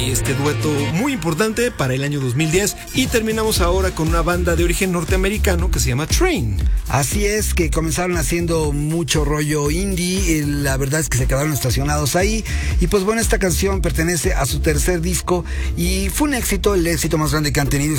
Este dueto muy importante para el año 2010 y terminamos ahora con una banda de origen norteamericano que se llama Train. Así es, que comenzaron haciendo mucho rollo indie, la verdad es que se quedaron estacionados ahí y pues bueno, esta canción pertenece a su tercer disco y fue un éxito, el éxito más grande que han tenido